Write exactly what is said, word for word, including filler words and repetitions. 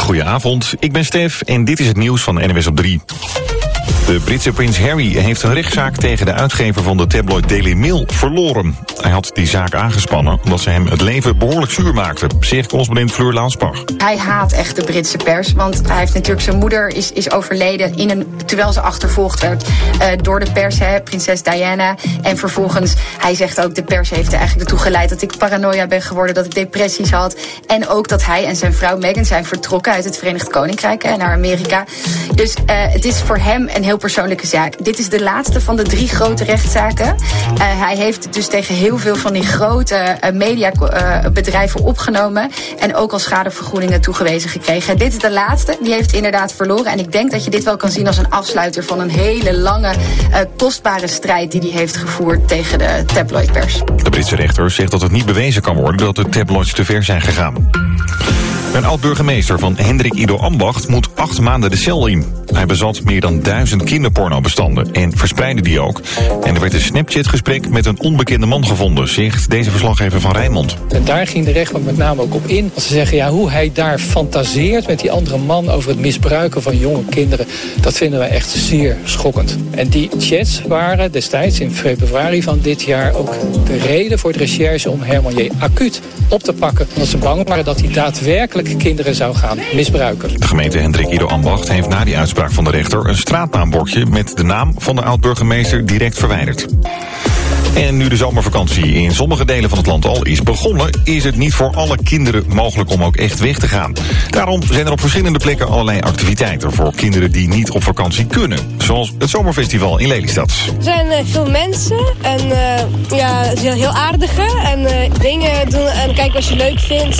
Goedenavond, ik ben Stef en dit is het nieuws van N W S op drie. De Britse prins Harry heeft een rechtszaak tegen de uitgever van de tabloid Daily Mail verloren. Hij had die zaak aangespannen omdat ze hem het leven behoorlijk zuur maakte, zegt correspondent Fleur Launsbach. Hij haat echt de Britse pers, want hij heeft natuurlijk zijn moeder is, is overleden in een, terwijl ze achtervolgd werd uh, door de pers, hè, prinses Diana. En vervolgens, hij zegt ook, de pers heeft er eigenlijk ertoe geleid dat ik paranoia ben geworden, dat ik depressies had. En ook dat hij en zijn vrouw Meghan zijn vertrokken uit het Verenigd Koninkrijk hè, naar Amerika. Dus uh, het is voor hem een heel persoonlijke zaak. Dit is de laatste van de drie grote rechtszaken. Uh, hij heeft dus tegen heel veel van die grote uh, mediabedrijven uh, opgenomen en ook al schadevergoedingen toegewezen gekregen. Dit is de laatste, die heeft inderdaad verloren. En ik denk dat je dit wel kan zien als een afsluiter van een hele lange, uh, kostbare strijd die hij heeft gevoerd tegen de tabloidpers. De Britse rechter zegt dat het niet bewezen kan worden dat de tabloids te ver zijn gegaan. Een oud-burgemeester van Hendrik Ido Ambacht moet acht maanden de cel in. Hij bezat meer dan duizend kinderpornobestanden en verspreidde die ook. En er werd een Snapchat-gesprek met een onbekende man gevonden, zegt deze verslaggever van Rijnmond. En daar ging de rechtbank met name ook op in. Als ze zeggen, ja, hoe hij daar fantaseert met die andere man over het misbruiken van jonge kinderen, dat vinden wij echt zeer schokkend. En die chats waren destijds in februari van dit jaar ook de reden voor de recherche om Herman J. acuut op te pakken. Omdat ze bang waren dat hij daadwerkelijk kinderen zou gaan misbruiken. De gemeente Hendrik Ido Ambacht heeft na die uitspraak van de rechter een straatnaambordje met de naam van de oud-burgemeester direct verwijderd. En nu de zomervakantie in sommige delen van het land al is begonnen, is het niet voor alle kinderen mogelijk om ook echt weg te gaan. Daarom zijn er op verschillende plekken allerlei activiteiten voor kinderen die niet op vakantie kunnen. Zoals het zomerfestival in Lelystad. Er zijn uh, veel mensen en uh, ja, ze zijn heel aardige en uh, dingen doen en kijken wat je leuk vindt.